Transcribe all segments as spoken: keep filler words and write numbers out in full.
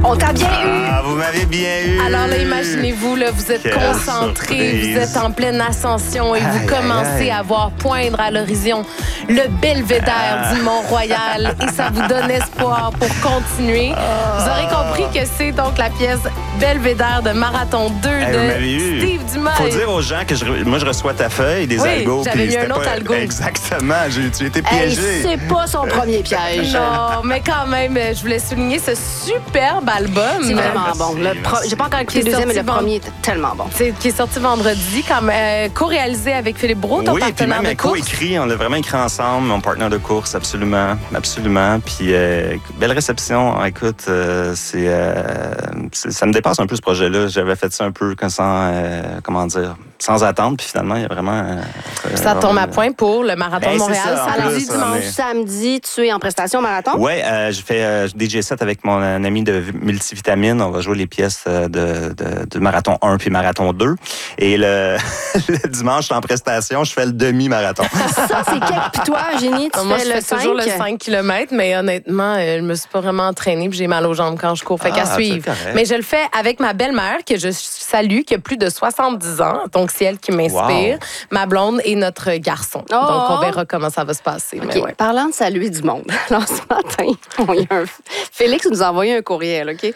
On t'a bien eu. Ah, vous m'avez bien eu. Alors là, imaginez-vous, là, vous êtes Quelle concentrés, surprise. vous êtes en pleine ascension et vous Aïe, commencez aïe. à voir poindre à l'horizon le belvédère Ah. du Mont-Royal et ça vous donne espoir pour continuer. Ah. Vous aurez compris que c'est donc la pièce belvédère de Marathon deux Hey, vous m'avez de eu. Steve Dumas. Faut dire aux gens que je, re- moi, je reçois ta feuille, des Oui, algos. j'avais puis mis c'était un autre pas- algo. Exactement, j'ai, tu étais Hey, piégé. c'est pas son premier piège. Non, mais quand même, je voulais souligner ce superbe album. C'est vraiment Merci, bon. Le pro- merci. J'ai pas encore écouté Qui le est deuxième, mais le sorti premier était tellement bon. C'est- qui est sorti vendredi, comme euh, co-réalisé avec Philippe Brault, ton Oui, puis partenaire même de course. co-écrit, on l'a vraiment écrit ensemble, mon partenaire de course, absolument, absolument. Puis euh, belle réception, écoute, euh, c'est, euh, c'est- ça me dépasse un peu ce projet-là. J'avais fait ça un peu comme sans, euh, comment dire, sans attendre, puis finalement, il y a vraiment. Euh, Ça tombe vraiment- à point pour le Marathon Ben, de c'est Montréal. ça, en Alors, plus, dis on dimanche, est- samedi, tu es en prestation marathon? Oui, euh, je fais euh, D J set avec mon euh, ami de multivitamine. On va jouer les pièces euh, de, de, de Marathon un puis Marathon deux. Et le, le dimanche, je suis en prestation, je fais le demi-marathon. Ça, c'est quel? Puis toi, Génie, tu Non, moi, fais je le fais toujours le cinq? cinq kilomètres, mais honnêtement, euh, je me suis pas vraiment entraînée puis j'ai mal aux jambes quand je cours. Fait Ah, qu'à c'est suivre. correct. Mais je le fais avec ma belle-mère, que je salue, qui a plus de soixante-dix ans. Donc, c'est elle qui m'inspire. Wow. Ma blonde et notre garçon. Oh! Donc, on verra comment ça va se passer. OK. Mais ouais. Parlant de saluer du monde, alors ce matin, on y a un... Félix nous a envoyé un courriel, OK?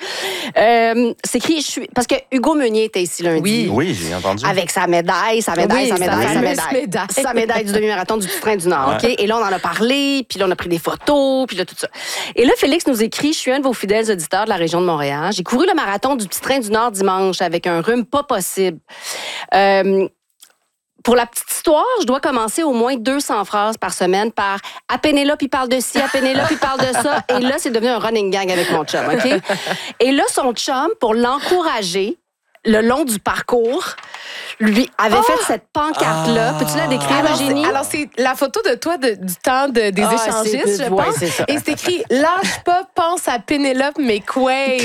Euh, c'est écrit, je suis... parce que Hugo Meunier était ici lundi. Oui. Oui, j'ai entendu. Avec sa médaille, sa médaille, Oui, sa sa médaille, sa fameuse médaille. médaille. Sa médaille du demi-marathon du Petit Train du Nord, OK? Et là, on en a parlé, puis là, on a pris des photos, puis là, tout ça. Et là, Félix nous écrit, je suis un de vos fidèles auditeurs de la région de Montréal. J'ai couru le marathon du Petit Train du Nord dimanche avec un rhume pas possible. Euh, Pour la petite histoire, je dois commencer au moins deux cents phrases par semaine par « À Pénélope, il parle de ci, à Pénélope, il parle de ça. » Et là, c'est devenu un running gang avec mon chum, OK? Et là, son chum, pour l'encourager, le long du parcours, lui avait Oh! fait cette pancarte-là. Peux-tu la décrire, Alors, c'est, Eugénie? alors, c'est la photo de toi de- du temps de- des Ah, échangistes, c'est- je ouais, pense. c'est ça. Et c'est écrit « Lâche pas, pense à Pénélope McQuaid. »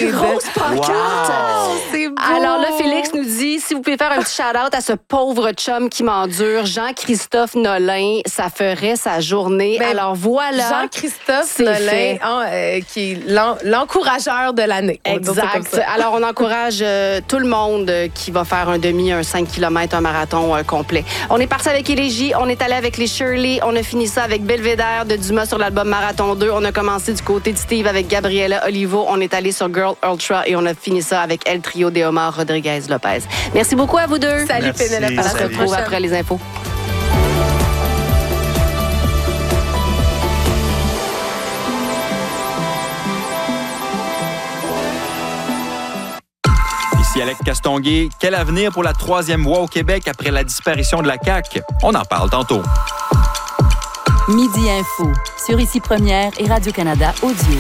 Grosse pancarte! Oh, c'est beau! Alors là, Félix nous dit, si vous pouvez faire un petit shout-out à ce pauvre chum qui m'endure, Jean-Christophe Nolin, ça ferait sa journée. Ben, Alors voilà. Jean-Christophe c'est Nolin, fait. hein, euh, qui est l'en- l'encourageur de l'année. On va dire ça comme Exact. ça. Alors, on encourage euh, tout le monde euh, qui va faire un demi, un cinq kilomètres, un marathon euh, complet. On est parti avec Élégie, on est allé avec les Shirley, on a fini ça avec Belvédère de Dumas sur l'album Marathon deux. On a commencé du côté de Steve avec Gabriela Olivo. On est allé sur Girl Ultra et on a fini ça avec El Trio de Omar Rodriguez-Lopez. Merci beaucoup à vous deux. Salut Merci, Pénélope, à la On se semaine salut. retrouve prochaine. après les infos. Ici Alex Castonguay. Quel avenir pour la troisième voie au Québec après la disparition de la C A Q? On en parle tantôt. Midi Info, sur Ici Première et Radio-Canada Audio.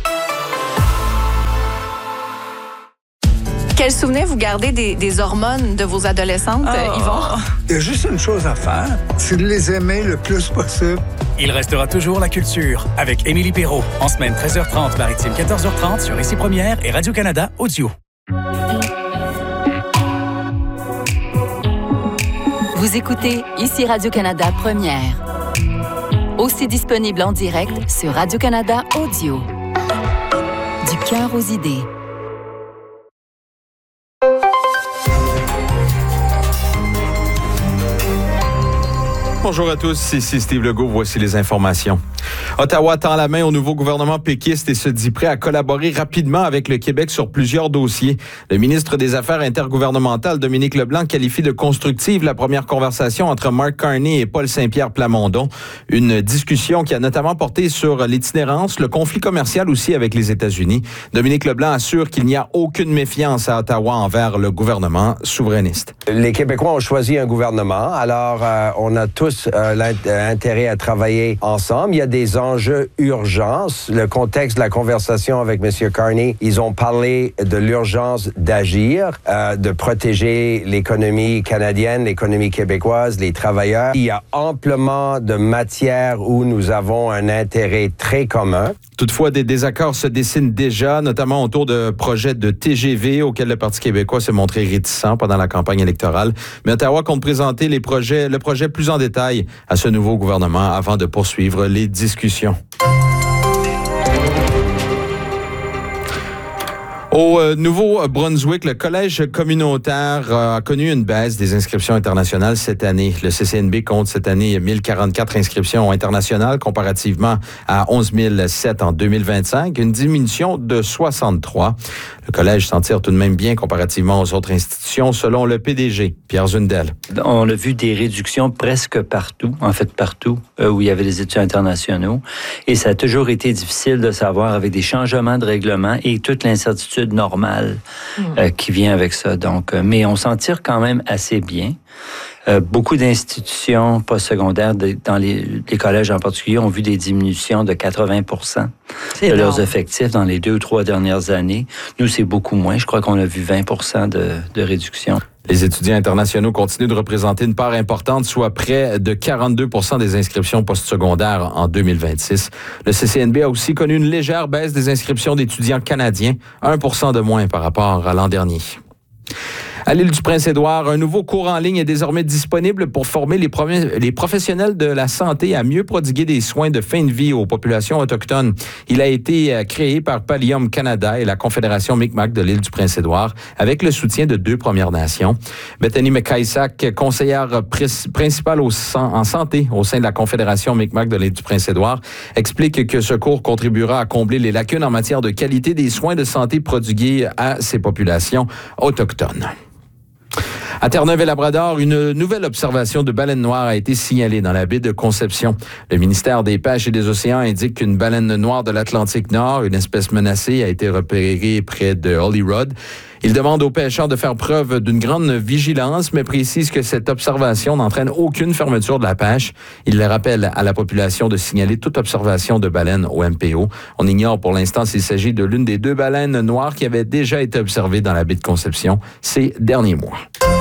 Quel souvenir vous gardez des, des hormones de vos adolescentes, Oh. Yvon? Il y a juste une chose à faire, c'est de les aimer le plus possible. Il restera toujours la culture avec Émilie Perrault. En semaine treize heures trente, maritime quatorze heures trente sur Ici Première et Radio-Canada Audio. Vous écoutez Ici Radio-Canada Première. Aussi disponible en direct sur Radio-Canada Audio. Du cœur aux idées. Bonjour à tous, ici Steve Legault, voici les informations. Ottawa tend la main au nouveau gouvernement péquiste et se dit prêt à collaborer rapidement avec le Québec sur plusieurs dossiers. Le ministre des Affaires intergouvernementales, Dominique Leblanc, qualifie de constructive la première conversation entre Mark Carney et Paul Saint-Pierre Plamondon. Une discussion qui a notamment porté sur l'itinérance, le conflit commercial aussi avec les États-Unis. Dominique Leblanc assure qu'il n'y a aucune méfiance à Ottawa envers le gouvernement souverainiste. Les Québécois ont choisi un gouvernement, alors euh, on a tous euh, l'intérêt à travailler ensemble. Il y a des enjeux urgence. Le contexte de la conversation avec M. Carney, ils ont parlé de l'urgence d'agir, euh, de protéger l'économie canadienne, l'économie québécoise, les travailleurs. Il y a amplement de matière où nous avons un intérêt très commun. Toutefois, des désaccords se dessinent déjà, notamment autour de projets de T G V auxquels le Parti québécois s'est montré réticent pendant la campagne électorale. Mais Ottawa compte présenter les projets, le projet plus en détail à ce nouveau gouvernement avant de poursuivre les discussions. Au Au euh, Nouveau-Brunswick, le collège communautaire euh, a connu une baisse des inscriptions internationales cette année. Le C C N B compte cette année mille quarante-quatre inscriptions internationales comparativement à onze mille sept en deux mille vingt-cinq, une diminution de soixante-trois. Le collège s'en tire tout de même bien comparativement aux autres institutions, selon le P D G, Pierre Zundel. On a vu des réductions presque partout, en fait partout, où il y avait des étudiants internationaux. Et ça a toujours été difficile de savoir avec des changements de règlement et toute l'incertitude normale mmh. euh, qui vient avec ça. Donc, euh, mais on s'en tire quand même assez bien. Euh, beaucoup d'institutions postsecondaires, de, dans les, les collèges en particulier, ont vu des diminutions de quatre-vingts pour cent de énorme. Leurs effectifs dans les deux ou trois dernières années. Nous, c'est beaucoup moins. Je crois qu'on a vu vingt pour cent de, de réduction. Les étudiants internationaux continuent de représenter une part importante, soit près de quarante-deux pour cent des inscriptions postsecondaires en deux mille vingt-six. Le C C N B a aussi connu une légère baisse des inscriptions d'étudiants canadiens, un pour cent de moins par rapport à l'an dernier. À l'île du Prince-Édouard, un nouveau cours en ligne est désormais disponible pour former les, promets, les professionnels de la santé à mieux prodiguer des soins de fin de vie aux populations autochtones. Il a été créé par Pallium Canada et la Confédération Mi'kmaq de l'île du Prince-Édouard avec le soutien de deux Premières Nations. Bethany McIsaac, conseillère principale au, en santé au sein de la Confédération Mi'kmaq de l'île du Prince-Édouard, explique que ce cours contribuera à combler les lacunes en matière de qualité des soins de santé prodigués à ces populations autochtones. À Terre-Neuve-et-Labrador, une nouvelle observation de baleine noire a été signalée dans la baie de Conception. Le ministère des Pêches et des Océans indique qu'une baleine noire de l'Atlantique Nord, une espèce menacée, a été repérée près de Holyrood. Il demande aux pêcheurs de faire preuve d'une grande vigilance, mais précise que cette observation n'entraîne aucune fermeture de la pêche. Il rappelle à la population de signaler toute observation de baleine au M P O. On ignore pour l'instant s'il s'agit de l'une des deux baleines noires qui avaient déjà été observées dans la baie de Conception ces derniers mois.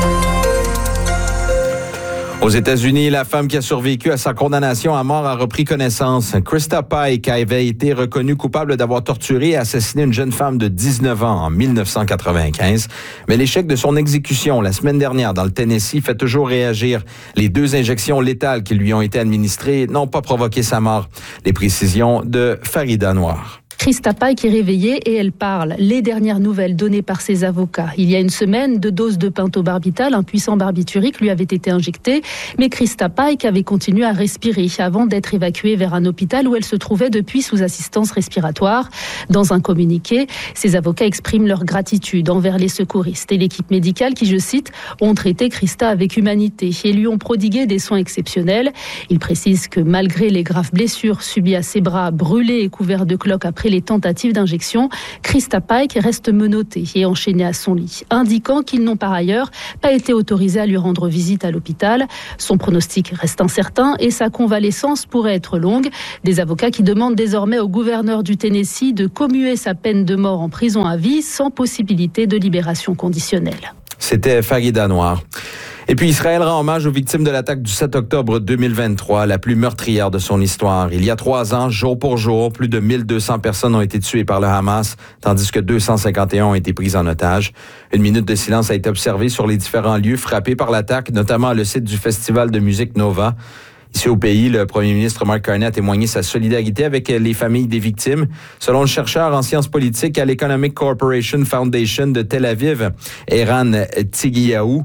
Aux États-Unis, la femme qui a survécu à sa condamnation à mort a repris connaissance. Krista Pike avait été reconnue coupable d'avoir torturé et assassiné une jeune femme de dix-neuf ans en dix-neuf cent quatre-vingt-quinze. Mais l'échec de son exécution la semaine dernière dans le Tennessee fait toujours réagir. Les deux injections létales qui lui ont été administrées n'ont pas provoqué sa mort. Les précisions de Farida Noir. Krista Pike est réveillée et elle parle. Les dernières nouvelles données par ses avocats. Il y a une semaine, deux doses de pentobarbital, un puissant barbiturique, lui avaient été injectées. Mais Krista Pike avait continué à respirer avant d'être évacuée vers un hôpital où elle se trouvait depuis sous assistance respiratoire. Dans un communiqué, ses avocats expriment leur gratitude envers les secouristes et l'équipe médicale qui, je cite, ont traité Krista avec humanité et lui ont prodigué des soins exceptionnels. Ils précisent que malgré les graves blessures subies à ses bras, brûlés et couverts de cloques après les tentatives d'injection, Krista Pike reste menottée et enchaînée à son lit, indiquant qu'ils n'ont par ailleurs pas été autorisés à lui rendre visite à l'hôpital. Son pronostic reste incertain et sa convalescence pourrait être longue. Des avocats qui demandent désormais au gouverneur du Tennessee de commuer sa peine de mort en prison à vie sans possibilité de libération conditionnelle. C'était Farida Noir. Et puis Israël rend hommage aux victimes de l'attaque du sept octobre deux mille vingt-trois, la plus meurtrière de son histoire. Il y a trois ans, jour pour jour, plus de mille deux cents personnes ont été tuées par le Hamas, tandis que deux cent cinquante et un ont été prises en otage. Une minute de silence a été observée sur les différents lieux frappés par l'attaque, notamment le site du festival de musique Nova. Ici au pays, le premier ministre Mark Carney a témoigné sa solidarité avec les familles des victimes. Selon le chercheur en sciences politiques à l'Economic Corporation Foundation de Tel Aviv, Eran Tigiyahu,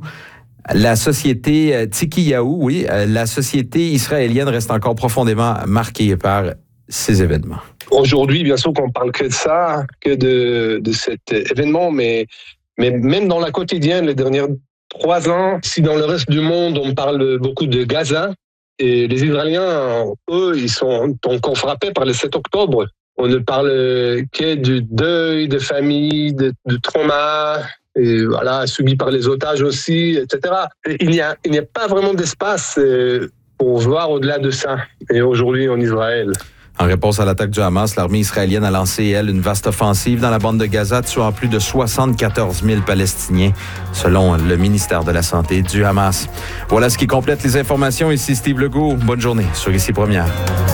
La société Tikiyahu, oui, la société israélienne reste encore profondément marquée par ces événements. Aujourd'hui, bien sûr qu'on parle que de ça, que de, de cet événement, mais, mais même dans la quotidienne, les dernières trois ans, si dans le reste du monde, on parle beaucoup de Gaza, et les Israéliens, eux, ils sont encore frappés par le sept octobre. On ne parle que du deuil de famille, de, de trauma, et voilà, subi par les otages aussi, et cetera. Et il n'y a, il n'y a pas vraiment d'espace pour voir au-delà de ça. Et aujourd'hui, en Israël. En réponse à l'attaque du Hamas, l'armée israélienne a lancé, elle, une vaste offensive dans la bande de Gaza, tuant plus de soixante-quatorze mille Palestiniens, selon le ministère de la Santé du Hamas. Voilà ce qui complète les informations. Ici Steve Legault. Bonne journée sur Ici Première.